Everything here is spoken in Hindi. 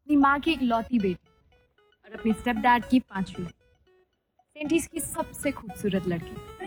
अपनी माँ की इकलौती बेटी और अपने स्टेप डैड की 5वीं, सेंटीज की सबसे खूबसूरत लड़की।